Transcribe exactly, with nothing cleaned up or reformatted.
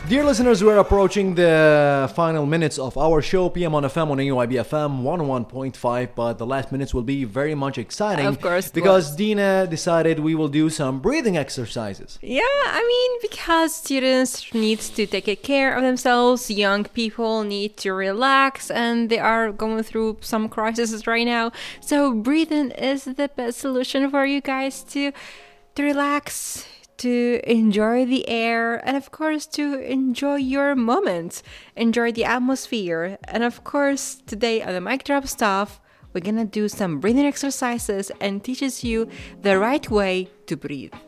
Dear listeners, we're approaching the final minutes of our show, P M on F M on A U I B F M one oh one point five, but the last minutes will be very much exciting. Of course. Because Dina decided we will do some breathing exercises. Yeah, I mean, because students need to take care of themselves, young people need to relax, and they are going through some crises right now. So breathing is the best solution for you guys to, to relax, to enjoy the air, and of course to enjoy your moment, enjoy the atmosphere. And of course, today on the Mic Drop Stuff, we're gonna do some breathing exercises and teaches you the right way to breathe.